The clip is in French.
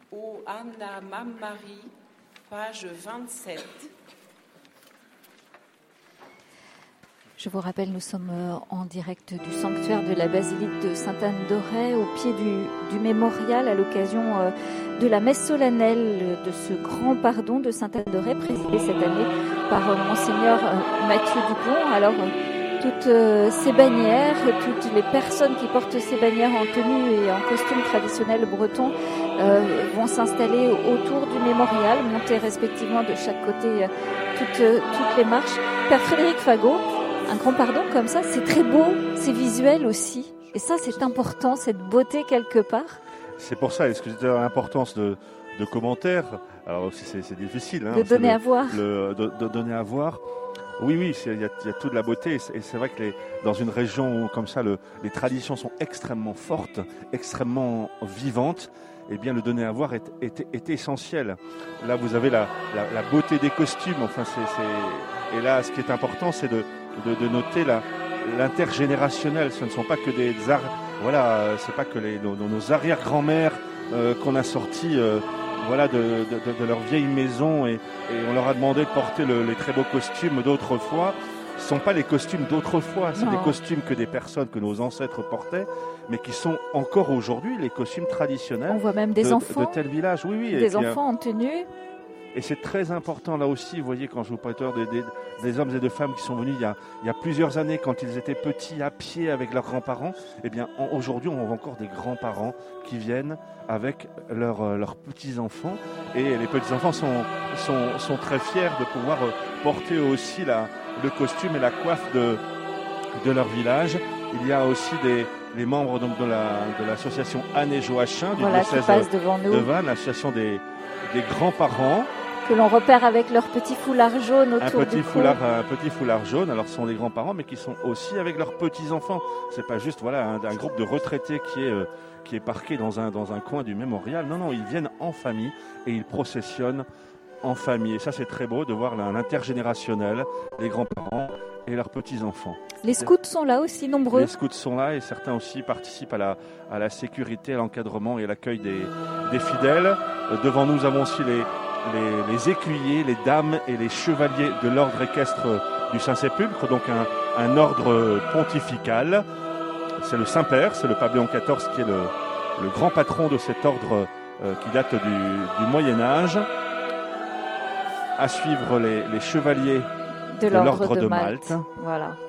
Ô Anna Marie, page 27. Je vous rappelle, nous sommes en direct du sanctuaire de la basilique de Sainte-Anne-d'Auray, au pied du mémorial, à l'occasion de la messe solennelle de ce grand pardon de Sainte-Anne-d'Auray, présidé cette année par Monseigneur Mathieu Dupont. Alors, toutes ces bannières, toutes les personnes qui portent ces bannières en tenue et en costume traditionnel breton vont s'installer autour du mémorial, monter respectivement de chaque côté toutes les marches. Père Frédéric Fagot, un grand pardon comme ça, c'est très beau, c'est visuel aussi. Et ça, c'est important, cette beauté quelque part. C'est pour ça, est-ce que c'est l'importance de commentaires? Alors aussi, c'est difficile. De donner à voir. De donner à voir. Oui, il y a toute la beauté. Et c'est vrai que dans une région où, comme ça, les traditions sont extrêmement fortes, extrêmement vivantes, eh bien, le donner à voir est essentiel. Là, vous avez la beauté des costumes. Enfin, et là, ce qui est important, c'est de noter l'intergénérationnel. Ce ne sont pas que des arts. Voilà, c'est pas que nos arrière-grand-mères qu'on a sortis de leur vieille maison et on leur a demandé de porter les très beaux costumes d'autrefois. Ce ne sont pas les costumes d'autrefois, c'est des costumes que des personnes, que nos ancêtres portaient, mais qui sont encore aujourd'hui les costumes traditionnels. On voit même des enfants de tel village. Oui, des enfants en tenue. Et c'est très important là aussi, vous voyez, quand je vous parlais des hommes et de femmes qui sont venus il y a plusieurs années, quand ils étaient petits, à pied avec leurs grands-parents, eh bien aujourd'hui on voit encore des grands-parents qui viennent avec leurs petits-enfants. Et les petits-enfants sont très fiers de pouvoir porter aussi le costume et la coiffe de leur village. Il y a aussi les membres donc, de l'association Anne et Joachim, du diocèse de Vannes, l'association des grands-parents. Que l'on repère avec leur petit foulard jaune autour du cou. Un petit foulard jaune, alors ce sont des grands-parents, mais qui sont aussi avec leurs petits-enfants. C'est pas juste un groupe de retraités qui est parqué dans un coin du mémorial. Non, ils viennent en famille et ils processionnent en famille. Et ça, c'est très beau de voir l'intergénérationnel, les grands-parents et leurs petits-enfants. Les scouts sont là aussi, nombreux. Les scouts sont là et certains aussi participent à la sécurité, à l'encadrement et à l'accueil des fidèles. Devant nous avons aussi les écuyers, les dames et les chevaliers de l'ordre équestre du Saint-Sépulcre, donc un ordre pontifical. C'est le Saint-Père, c'est le pape Léon XIV qui est le grand patron de cet ordre qui date du Moyen-Âge. À suivre les chevaliers de l'ordre de Malte. Voilà.